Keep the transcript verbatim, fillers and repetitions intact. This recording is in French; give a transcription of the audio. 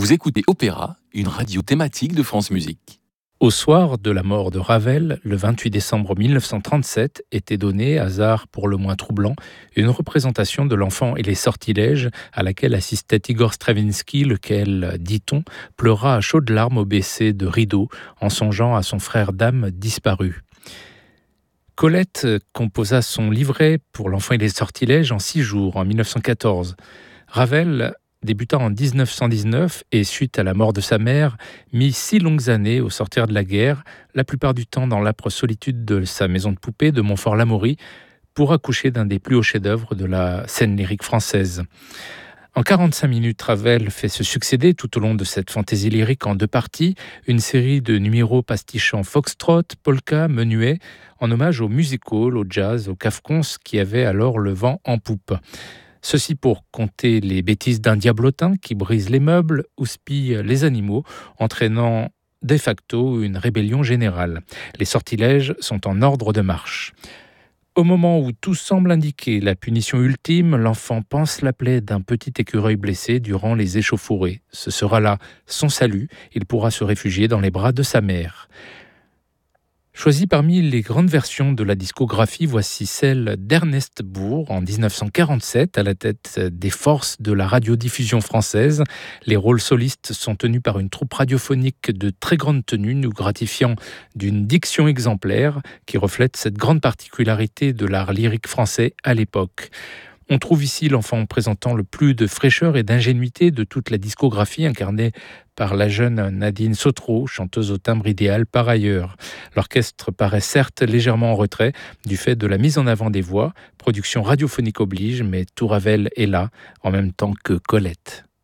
Vous écoutez Opéra, une radio thématique de France Musique. Au soir de la mort de Ravel, le vingt-huit décembre mille neuf cent trente-sept, était donnée, hasard pour le moins troublant, une représentation de l'Enfant et les sortilèges à laquelle assistait Igor Stravinsky, lequel, dit-on, pleura à chaudes larmes au baisser de rideau en songeant à son frère d'âme disparu. Colette composa son livret pour l'Enfant et les sortilèges en six jours, en mille neuf cent quatorze. Ravel débuta en dix-neuf cent dix-neuf et, suite à la mort de sa mère, mit six longues années au sortir de la guerre, la plupart du temps dans l'âpre solitude de sa maison de poupée de Montfort-l'Amaury, pour accoucher d'un des plus hauts chefs-d'œuvre de la scène lyrique française. En quarante-cinq minutes, Ravel fait se succéder tout au long de cette fantaisie lyrique en deux parties, une série de numéros pastichant foxtrot, polka, menuet, en hommage au music hall, au jazz, au cafcons qui avait alors le vent en poupe. Ceci pour compter les bêtises d'un diablotin qui brise les meubles, houspille les animaux, entraînant de facto une rébellion générale. Les sortilèges sont en ordre de marche. Au moment où tout semble indiquer la punition ultime, l'enfant panse la plaie d'un petit écureuil blessé durant les échauffourées. Ce sera là son salut, il pourra se réfugier dans les bras de sa mère. Choisie parmi les grandes versions de la discographie, voici celle d'Ernest Bourg en dix-neuf cent quarante-sept à la tête des forces de la radiodiffusion française. Les rôles solistes sont tenus par une troupe radiophonique de très grande tenue, nous gratifiant d'une diction exemplaire qui reflète cette grande particularité de l'art lyrique français à l'époque. On trouve ici l'enfant présentant le plus de fraîcheur et d'ingénuité de toute la discographie, incarnée par la jeune Nadine Sautreau, chanteuse au timbre idéal par ailleurs. L'orchestre paraît certes légèrement en retrait du fait de la mise en avant des voix, production radiophonique oblige, mais tout Ravel est là, en même temps que Colette.